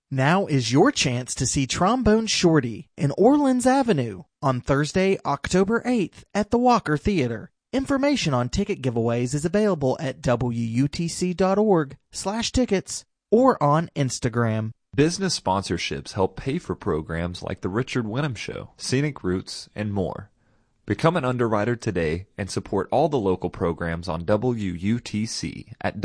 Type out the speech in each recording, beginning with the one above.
Now is your chance to see Trombone Shorty in Orleans Avenue on Thursday, October 8th at the Walker Theater. Information on ticket giveaways is available at wutc.org/tickets or on Instagram. Business sponsorships help pay for programs like The Richard Wenham Show, Scenic Roots, and more. Become an underwriter today and support all the local programs on WUTC at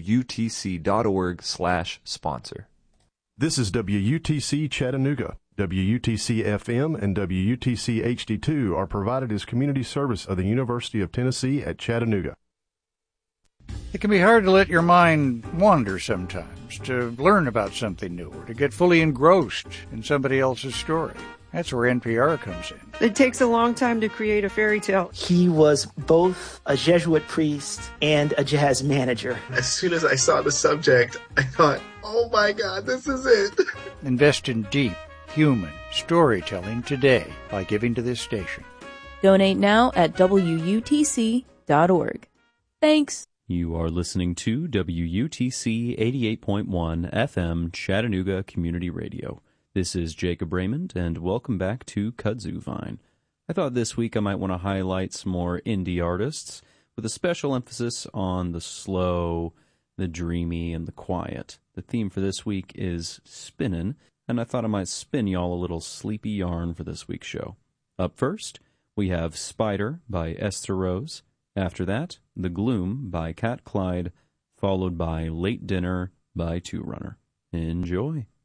wutc.org/sponsor. This is WUTC Chattanooga. WUTC FM and WUTC HD2 are provided as community service of the University of Tennessee at Chattanooga. It can be hard to let your mind wander sometimes, to learn about something new, or to get fully engrossed in somebody else's story. That's where NPR comes in. It takes a long time to create a fairy tale. He was both a Jesuit priest and a jazz manager. As soon as I saw the subject, I thought, oh my God, this is it. Invest in deep, human storytelling today by giving to this station. Donate now at WUTC.org. Thanks. You are listening to WUTC 88.1 FM Chattanooga Community Radio. This is Jacob Raymond, and welcome back to Kudzu Vine. I thought this week I might want to highlight some more indie artists with a special emphasis on the slow, the dreamy, and the quiet. The theme for this week is spinnin', and I thought I might spin y'all a little sleepy yarn for this week's show. Up first, we have Spider by Esther Rose. After that, The Gloom by Cat Clyde, followed by Late Dinner by Two Runner. Enjoy.